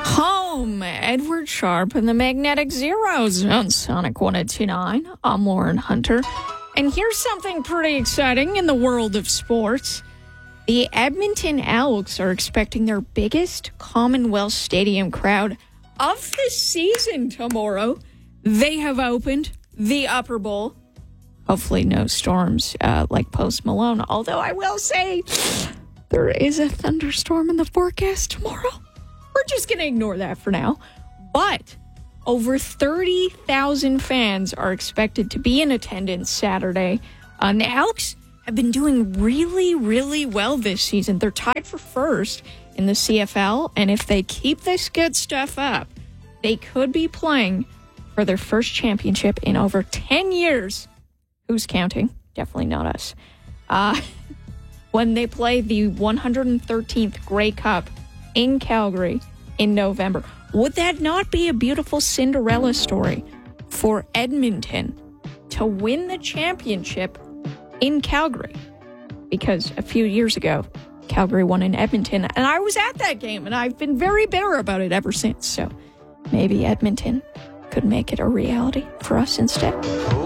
Home, Edward Sharp and the Magnetic Zeros on Sonic 102.9. I'm Lauren Hunter. And here's something pretty exciting in the world of sports. The Edmonton Elks are expecting their biggest Commonwealth Stadium crowd of the season tomorrow. They have opened the Upper Bowl. Hopefully no storms like Post Malone. Although I will say there is a thunderstorm in the forecast tomorrow. We're just going to ignore that for now. But over 30,000 fans are expected to be in attendance Saturday. The Elks have been doing really, really well this season. They're tied for first in the CFL. And if they keep this good stuff up, they could be playing for their first championship in over 10 years. Who's counting? Definitely not us. When they play the 113th Grey Cup in Calgary in November. Would that not be a beautiful Cinderella story for Edmonton to win the championship in Calgary? Because a few years ago, Calgary won in Edmonton, and I was at that game, and I've been very bitter about it ever since. So maybe Edmonton could make it a reality for us instead.